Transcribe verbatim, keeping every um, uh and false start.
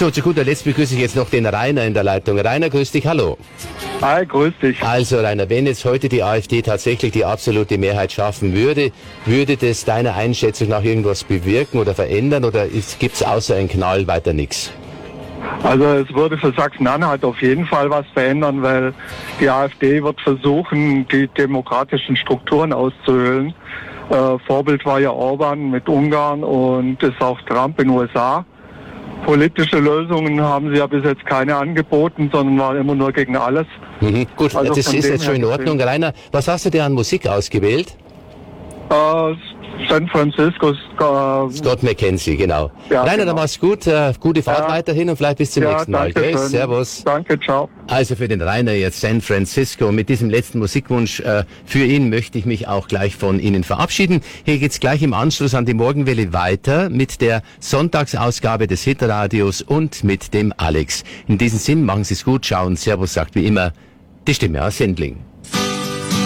So, zu guter Letzt begrüße ich jetzt noch den Rainer in der Leitung. Rainer, grüß dich, hallo. Hi, grüß dich. Also Rainer, wenn jetzt heute die AfD tatsächlich die absolute Mehrheit schaffen würde, würde das deiner Einschätzung nach irgendwas bewirken oder verändern oder gibt es außer ein Knall weiter nichts? Also es würde für Sachsen-Anhalt auf jeden Fall was verändern, weil die AfD wird versuchen, die demokratischen Strukturen auszuhöhlen. Äh, Vorbild war ja Orban mit Ungarn und ist auch Trump in den U S A. Politische Lösungen haben sie ja bis jetzt keine angeboten, sondern waren immer nur gegen alles. Mhm, gut, also das ist jetzt schon in Ordnung. Gesehen. Rainer, was hast du dir an Musik ausgewählt? Äh, San Francisco. Äh, Scott McKenzie, genau. Ja, Rainer, genau. dann mach's gut, äh, gute Fahrt ja. weiterhin und vielleicht bis zum ja, nächsten Mal. Okay? Servus. Danke, ciao. Also für den Rainer jetzt San Francisco. Mit diesem letzten Musikwunsch äh, für ihn möchte ich mich auch gleich von Ihnen verabschieden. Hier geht's gleich im Anschluss an die Morgenwelle weiter mit der Sonntagsausgabe des Hitradios und mit dem Alex. In diesem Sinn, machen Sie es gut, schauen. Servus sagt wie immer die Stimme aus Sendling.